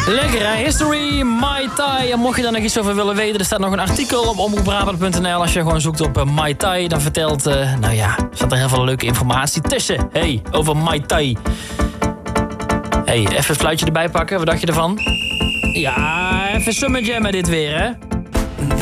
Lekker hè, History, Mai Tai. En mocht je daar nog iets over willen weten, er staat nog een artikel op omroepbrabant.nl. Als je gewoon zoekt op Mai Tai, dan staat er heel veel leuke informatie tussen. Hey, over Mai Tai. Hey, even het fluitje erbij pakken, wat dacht je ervan? Ja, even Summer Jam met dit weer hè.